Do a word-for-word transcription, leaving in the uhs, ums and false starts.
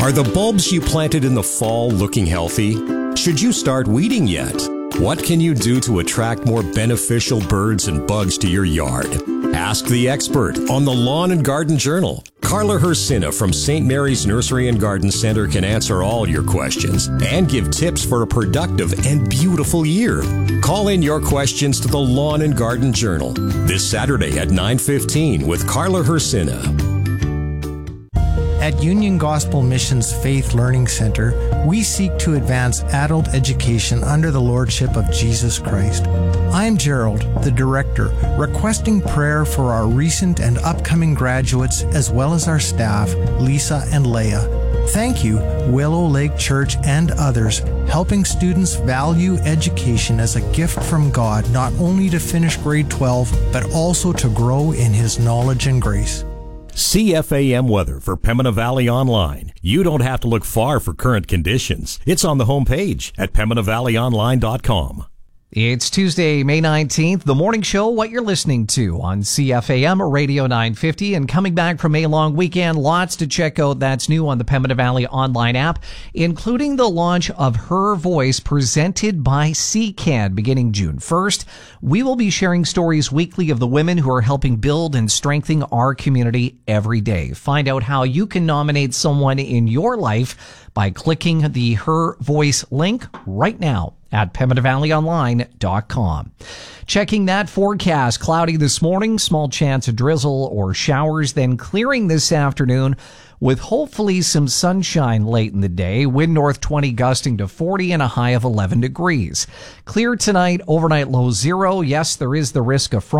Are the bulbs you planted in the fall looking healthy? Should you start weeding yet? What can you do to attract more beneficial birds and bugs to your yard? Ask the expert on the Lawn and Garden Journal. Carla Hersina from Saint Mary's Nursery and Garden Center can answer all your questions and give tips for a productive and beautiful year. Call in your questions to the Lawn and Garden Journal this Saturday at nine fifteen with Carla Hersina. At Union Gospel Mission's Faith Learning Center, we seek to advance adult education under the Lordship of Jesus Christ. I'm Gerald, the director, requesting prayer for our recent and upcoming graduates as well as our staff, Lisa and Leah. Thank you, Willow Lake Church and others, helping students value education as a gift from God, not only to finish grade twelve, but also to grow in His knowledge and grace. C F A M weather for Pembina Valley Online. You don't have to look far for current conditions. It's on the homepage at pembina valley online dot com. It's Tuesday, May nineteenth, the morning show, what you're listening to on C F A M Radio nine fifty. And coming back from a long weekend, lots to check out that's new on the Pembina Valley Online app, including the launch of Her Voice presented by C C A D beginning June first. We will be sharing stories weekly of the women who are helping build and strengthen our community every day. Find out how you can nominate someone in your life by clicking the Her Voice link right now at pembina valley online dot com. Checking that forecast, cloudy this morning, small chance of drizzle or showers, then clearing this afternoon with hopefully some sunshine late in the day. Wind north twenty gusting to forty and a high of eleven degrees. Clear tonight, overnight low zero. Yes, there is the risk of frost.